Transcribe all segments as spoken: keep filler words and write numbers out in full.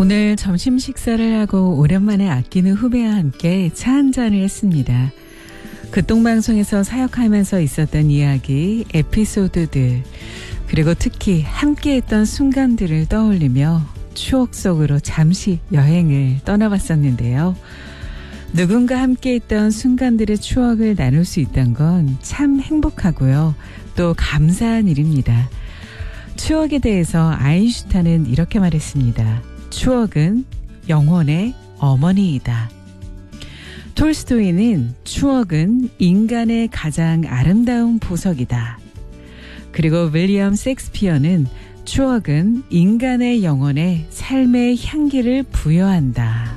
오늘 점심 식사를 하고 오랜만에 아끼는 후배와 함께 차 한잔을 했습니다. 극동방송에서 사역하면서 있었던 이야기, 에피소드들, 그리고 특히 함께했던 순간들을 떠올리며 추억 속으로 잠시 여행을 떠나봤었는데요. 누군가 함께했던 순간들의 추억을 나눌 수 있다는 건 참 행복하고요. 또 감사한 일입니다. 추억에 대해서 아인슈타인은 이렇게 말했습니다. 추억은 영혼의 어머니이다. 톨스토이는 추억은 인간의 가장 아름다운 보석이다. 그리고 윌리엄 셰익스피어는 추억은 인간의 영혼에 삶의 향기를 부여한다.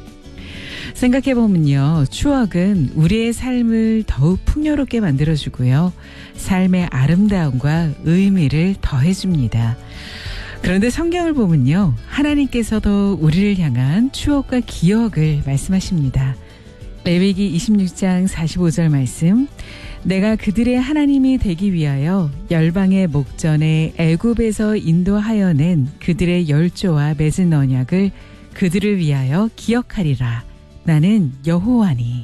생각해보면요. 추억은 우리의 삶을 더욱 풍요롭게 만들어주고요. 삶의 아름다움과 의미를 더해줍니다. 그런데 성경을 보면요. 하나님께서도 우리를 향한 추억과 기억을 말씀하십니다. 레위기 이십육 장 사십오 절 말씀. 내가 그들의 하나님이 되기 위하여 열방의 목전에 애굽에서 인도하여 낸 그들의 열조와 맺은 언약을 그들을 위하여 기억하리라. 나는 여호와니.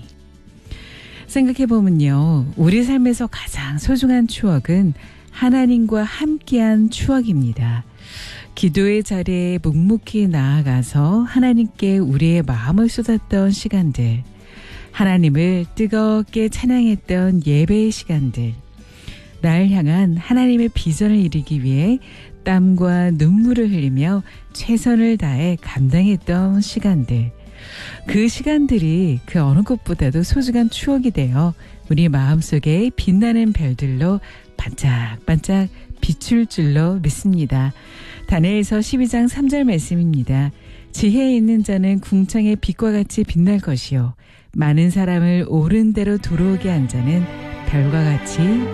생각해보면요. 우리 삶에서 가장 소중한 추억은 하나님과 함께한 추억입니다. 기도의 자리에 묵묵히 나아가서 하나님께 우리의 마음을 쏟았던 시간들, 하나님을 뜨겁게 찬양했던 예배의 시간들, 날 향한 하나님의 비전을 이루기 위해 땀과 눈물을 흘리며 최선을 다해 감당했던 시간들, 그 시간들이 그 어느 것보다도 소중한 추억이 되어 우리 마음속에 빛나는 별들로 반짝반짝 비출 줄로 믿습니다. 다니엘서 십이 장 삼 절 말씀입니다. 지혜에 있는 자는 궁창의 빛과 같이 빛날 것이요 많은 사람을 옳은 대로 들어오게 한 자는 별과 같이